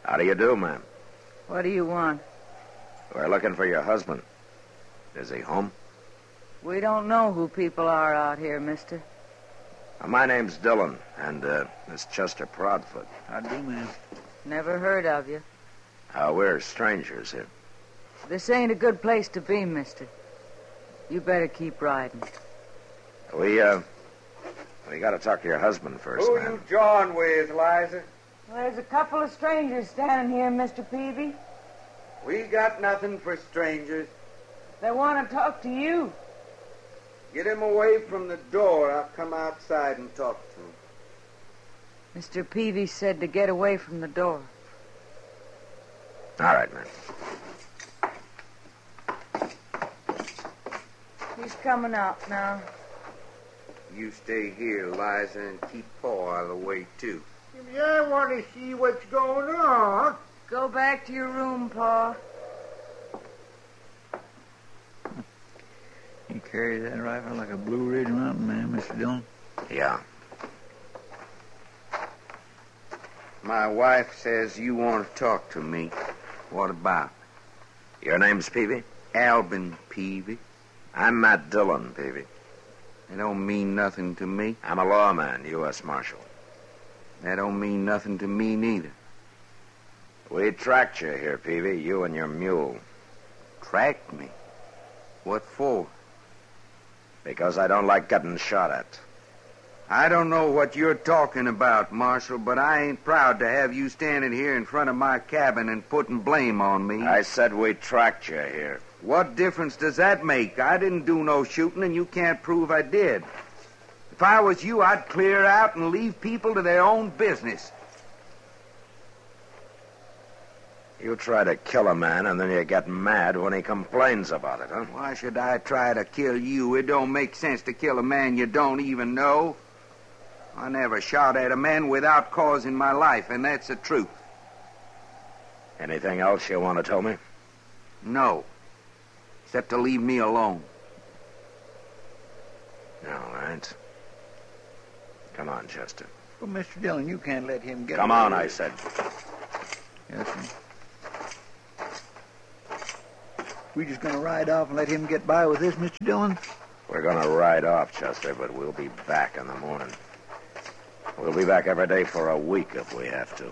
How do you do, ma'am? What do you want? We're looking for your husband. Is he home? We don't know who people are out here, mister. My name's Dillon, and this Chester Proudfoot. How do, ma'am? Never heard of you. We're strangers here. This ain't a good place to be, mister. You better keep riding. We gotta talk to your husband first, Who ma'am. you jawing with, Liza? Well, there's a couple of strangers standing here, Mr. Peavy. We got nothing for strangers. They want to talk to you. Get him away from the door. I'll come outside and talk to him. Mr. Peavy said to get away from the door. All right, ma'am. He's coming out now. You stay here, Liza, and keep Paul out of the way, too. I want to see what's going on. Go back to your room, Pa. You carry that rifle like a Blue Ridge Mountain man, Mr. Dillon? Yeah. My wife says you want to talk to me. What about? Your name's Peavy? Albin Peavy. I'm Matt Dillon, Peavy. It don't mean nothing to me. I'm a lawman, U.S. Marshal. That don't mean nothing to me neither. We tracked you here, Peavy, you and your mule. Tracked me? What for? Because I don't like getting shot at. I don't know what you're talking about, Marshal, but I ain't proud to have you standing here in front of my cabin and putting blame on me. I said we tracked you here. What difference does that make? I didn't do no shooting, and you can't prove I did. If I was you, I'd clear out and leave people to their own business. You try to kill a man, and then you get mad when he complains about it, huh? Why should I try to kill you? It don't make sense to kill a man you don't even know. I never shot at a man without cause in my life, and that's the truth. Anything else you want to tell me? No. Except to leave me alone. All right. Come on, Chester. Well, Mr. Dillon, you can't let him get Come away on, with I it. said. Yes, sir. We just going to ride off and let him get by with this, Mr. Dillon? We're going to ride off, Chester, but we'll be back in the morning. We'll be back every day for a week if we have to.